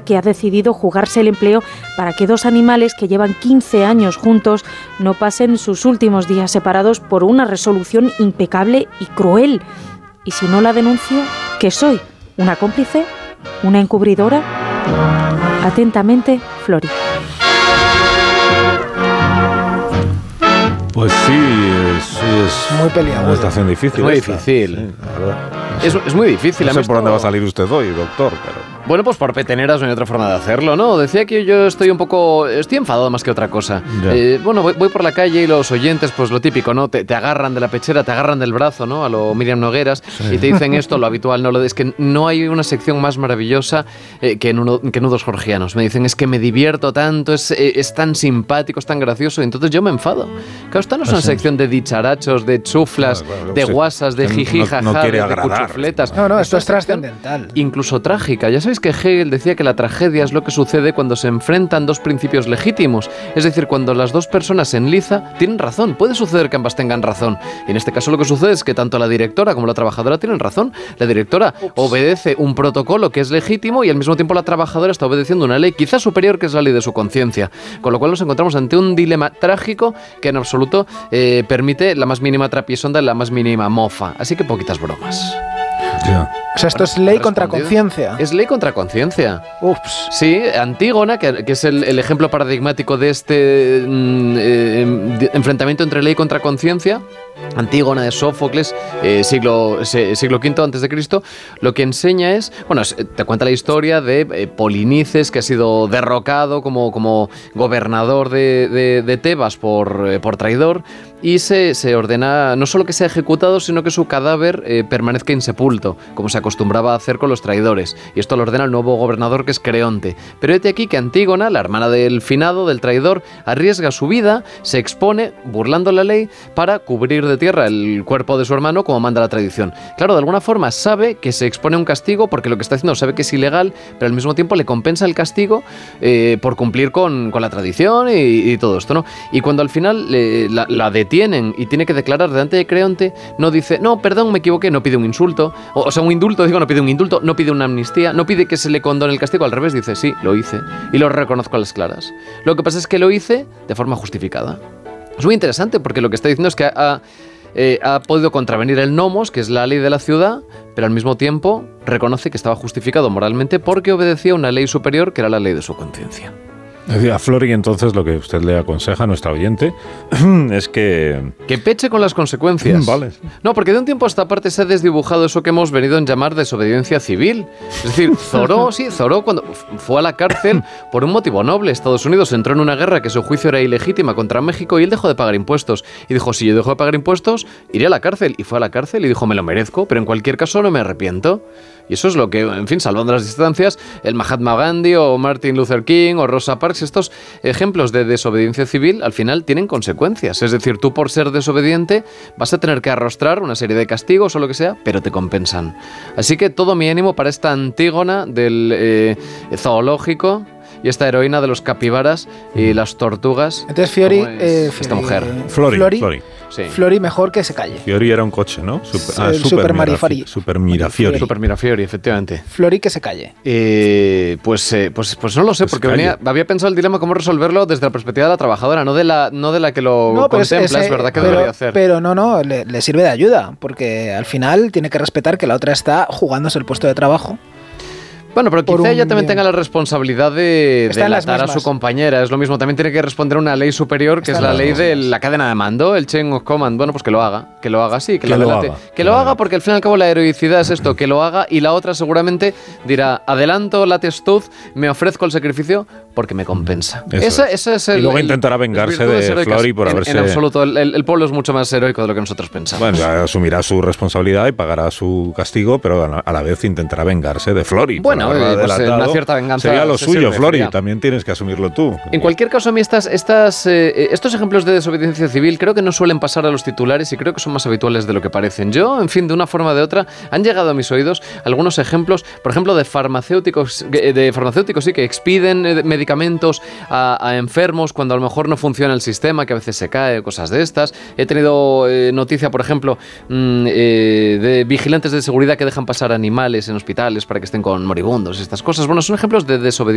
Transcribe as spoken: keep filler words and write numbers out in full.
que ha decidido jugarse el empleo para que dos animales que llevan quince años juntos no pasen sus últimos días separados por una resolución impecable y cruel. Y si no la denuncio, ¿qué soy? ¿Una cómplice? ¿Una encubridora? Atentamente, Flori. Pues sí, es, es muy peleado. Una estación difícil. Muy esta. difícil. Sí, la verdad. Es, es muy difícil. No sé esto... por dónde va a salir usted hoy, doctor, pero... Bueno, pues por peteneras no hay otra forma de hacerlo, ¿no? Decía que yo estoy un poco... Estoy enfadado más que otra cosa. Eh, bueno, voy, voy por la calle y los oyentes, pues lo típico, ¿no? Te, te agarran de la pechera, te agarran del brazo, ¿no? A lo Miriam Nogueras, sí. Y te dicen esto, lo habitual, ¿no? Lo de, es que no hay una sección más maravillosa eh, que, en uno, que Nudos Jorgianos. Me dicen, es que me divierto tanto, es, eh, es tan simpático, es tan gracioso, y entonces yo me enfado. Claro, esta no es una sección de dicharachos, de chuflas, claro, claro, de sí. guasas, de jiji, jaja, no, no quiere de, agradar. de cuchufletas. No, no, esto es trascendental. Incluso trágica. Ya sabéis que Hegel decía que la tragedia es lo que sucede cuando se enfrentan dos principios legítimos. Es decir, cuando las dos personas en liza tienen razón. Puede suceder que ambas tengan razón. Y en este caso lo que sucede es que tanto la directora como la trabajadora tienen razón. La directora Ups. obedece un protocolo que es legítimo y al mismo tiempo la trabajadora está obedeciendo una ley quizás superior, que es la ley de su conciencia. Con lo cual nos encontramos ante un dilema trágico que en absoluto eh, permite la más mínima trapisonda, la más mínima mofa. Así que poquitas bromas. Yeah. O sea, esto es ley contra conciencia. Es ley contra conciencia. Ups. Sí, Antígona, que, que es el, el ejemplo paradigmático de este mm, eh, de enfrentamiento entre ley contra conciencia. Antígona de Sófocles, eh, siglo, se, siglo quinto antes de Cristo, lo que enseña es, bueno, es, te cuenta la historia de eh, Polinices, que ha sido derrocado como, como gobernador de, de, de Tebas por, eh, por traidor, y se, se ordena no solo que sea ejecutado, sino que su cadáver eh, permanezca insepulto, como se acostumbraba a hacer con los traidores, y esto lo ordena el nuevo gobernador, que es Creonte. Pero hete aquí que Antígona, la hermana del finado, del traidor, arriesga su vida, se expone, burlando la ley, para cubrir de tierra el cuerpo de su hermano como manda la tradición. Claro, de alguna forma sabe que se expone a un castigo porque lo que está haciendo sabe que es ilegal, pero al mismo tiempo le compensa el castigo eh, por cumplir con, con la tradición y, y todo esto, ¿no? Y cuando al final eh, la, la detienen y tiene que declarar delante de Creonte, no dice, no, perdón, me equivoqué, no pide un insulto, o, o sea, un indulto, digo, no pide un indulto, no pide una amnistía, no pide que se le condone el castigo, al revés, dice, sí, lo hice y lo reconozco a las claras. Lo que pasa es que lo hice de forma justificada. Es muy interesante porque lo que está diciendo es que ha, eh, ha podido contravenir el nomos, que es la ley de la ciudad, pero al mismo tiempo reconoce que estaba justificado moralmente porque obedecía a una ley superior, que era la ley de su conciencia. A Flori, entonces, lo que usted le aconseja a nuestra oyente es que... Que peche con las consecuencias. Vale. No, porque de un tiempo a esta parte se ha desdibujado eso que hemos venido a llamar desobediencia civil. Es decir, Zoró, sí, Zoró cuando fue a la cárcel por un motivo noble. Estados Unidos entró en una guerra que a su juicio era ilegítima contra México y él dejó de pagar impuestos. Y dijo, si yo dejo de pagar impuestos, iré a la cárcel. Y fue a la cárcel y dijo, me lo merezco, pero en cualquier caso no me arrepiento. Y eso es lo que, en fin, salvando las distancias, el Mahatma Gandhi o Martin Luther King o Rosa Parks, estos ejemplos de desobediencia civil al final tienen consecuencias. Es decir, tú por ser desobediente vas a tener que arrostrar una serie de castigos o lo que sea, pero te compensan. Así que todo mi ánimo para esta Antígona del eh, zoológico y esta heroína de los capibaras y las tortugas. Entonces Fiori, eh, esta mujer. Flori, Flori, Flori. Sí. Flori mejor que se calle. Fiori era un coche, ¿no? Super, ah, el super, Super Mirafiori. Mirafiori. Super Mirafiori. Super Mirafiori, efectivamente. Flori que se calle. Eh, pues, eh, pues, pues no lo sé, pues porque venía, había pensado el dilema cómo resolverlo desde la perspectiva de la trabajadora, no de la, no de la que lo no, contempla, es, ese, es verdad que pero, debería hacer. Pero no, no, le, le sirve de ayuda, porque al final tiene que respetar que la otra está jugándose el puesto de trabajo. Bueno, pero quizá ella también tenga la responsabilidad de delatar a su compañera. Es lo mismo, también tiene que responder a una ley superior, que es la ley de la cadena de mando, el chain of command. Bueno, pues que lo haga, que lo haga, sí, que, que lo delate. Haga, que lo haga, porque al fin y al cabo la heroicidad es esto, que lo haga, y la otra seguramente dirá, adelanto la testuz, me ofrezco el sacrificio porque me compensa. Esa, es. Esa es el, y luego el, intentará vengarse de, de Flori por en, haberse... En absoluto, el, el pueblo es mucho más heroico de lo que nosotros pensamos. Bueno, asumirá su responsabilidad y pagará su castigo, pero a la vez intentará vengarse de Flori. Bueno, pues una cierta venganza. Sería lo suyo, Flori, también tienes que asumirlo tú. En cualquier caso, a mí estas, estas, eh, estos ejemplos de desobediencia civil creo que no suelen pasar a los titulares y creo que son más habituales de lo que parecen. Yo, en fin, de una forma o de otra, han llegado a mis oídos algunos ejemplos, por ejemplo, de farmacéuticos, de farmacéuticos sí, que expiden medicamentos a, a enfermos cuando a lo mejor no funciona el sistema, que a veces se cae, cosas de estas. He tenido eh, noticia, por ejemplo, mmm, eh, de vigilantes de seguridad que dejan pasar animales en hospitales para que estén con moribundos, estas cosas. Bueno, son ejemplos de desobediencia